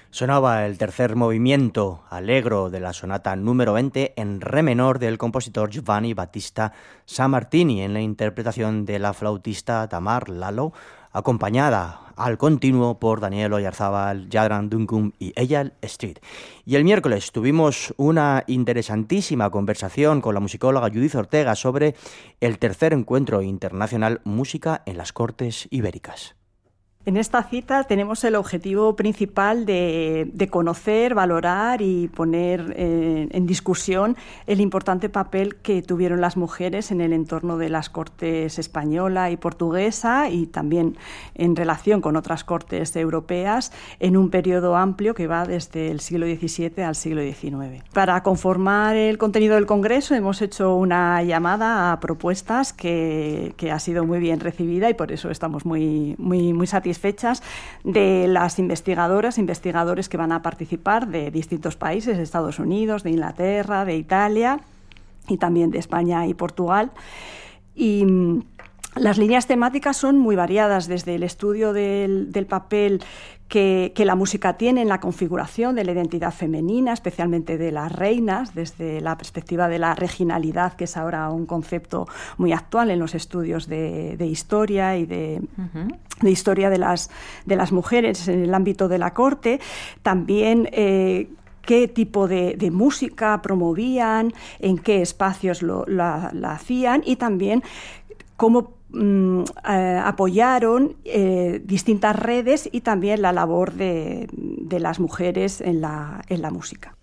Sonaba el tercer movimiento allegro de la sonata número 20 en re menor del compositor Giovanni Battista Sammartini en la interpretación de la flautista Tamar Lalo, acompañada al continuo por Daniel Oyarzábal, Jadran Dunkum y Eyal Street. Y el miércoles tuvimos una interesantísima conversación con la musicóloga Judith Ortega sobre el tercer encuentro internacional Música en las Cortes Ibéricas. En esta cita tenemos el objetivo principal de conocer, valorar y poner en discusión el importante papel que tuvieron las mujeres en el entorno de las Cortes española y portuguesa y también en relación con otras cortes europeas en un periodo amplio que va desde el siglo XVII al siglo XIX. Para conformar el contenido del Congreso hemos hecho una llamada a propuestas que ha sido muy bien recibida y por eso estamos muy satisfechas de las investigadores que van a participar de distintos países, de Estados Unidos, de Inglaterra, de Italia y también de España y Portugal. Y las líneas temáticas son muy variadas, desde el estudio del papel que la música tiene en la configuración de la identidad femenina, especialmente de las reinas, desde la perspectiva de la reginalidad, que es ahora un concepto muy actual en los estudios de historia y de historia de las mujeres en el ámbito de la corte. También qué tipo de música promovían, en qué espacios la hacían y también cómo apoyaron distintas redes y también la labor de las mujeres en la música.